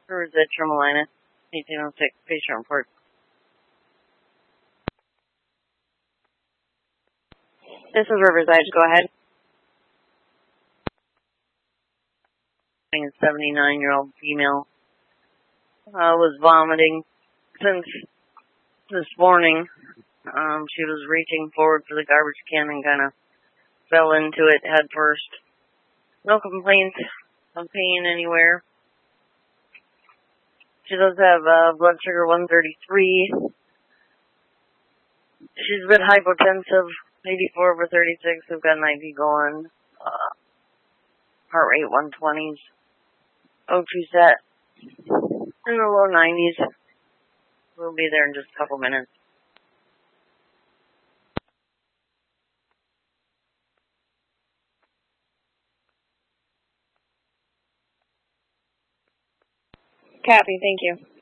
Riverside, Tremelina, 1806, patient report. This is Riverside, go ahead. A 79-year-old female was vomiting since this morning. She was reaching forward for the garbage can and kind of fell into it head first. No complaints of pain anywhere. She does have blood sugar 133. She's a bit hypotensive, 84/36. We've got an IV going. Heart rate 120s. O2 set in the low 90s. We'll be there in just a couple minutes. Copy, thank you.